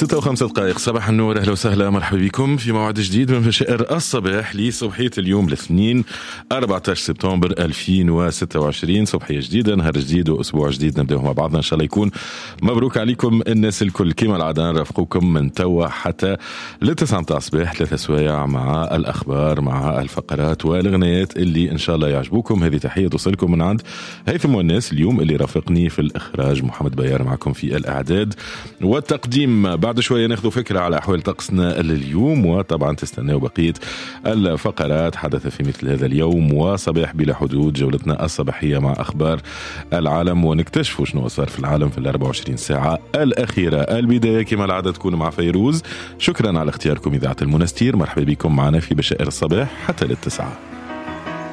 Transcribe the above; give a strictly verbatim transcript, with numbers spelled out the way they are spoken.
ستة وخمسة دقائق صباح النور، أهلا وسهلا، مرحبا بكم في موعد جديد من بشائر الصباح لصبحية اليوم الاثنين أربعة عشر سبتمبر ألفين وستة وعشرين. صبحية جديدة، نهار جديد وأسبوع جديد نبدأه مع بعضنا، إن شاء الله يكون مبروك عليكم الناس الكل. كما العادة نرافقكم من توا حتى لتسعة متاع الصباح، ثلاثة سوايع مع الأخبار، مع الفقرات والأغنيات اللي إن شاء الله يعجبوكم. هذه تحية توصلكم من عند هيثم والناس اليوم اللي رافقني في الإخراج، محمد بيار معكم في الإعداد والتقديم. بعد شوية ناخذ فكرة على أحوال طقسنا اليوم، وطبعا تستناو بقية الفقرات حدث في مثل هذا اليوم، وصباح بلا حدود جولتنا الصباحية مع أخبار العالم، ونكتشفوا شنو صار في العالم في الأربع وعشرين ساعة الأخيرة. البداية كما العادة تكون مع فيروز. شكرا على اختياركم إذاعة المنستير، مرحبا بكم معنا في بشائر الصباح حتى للتسعة.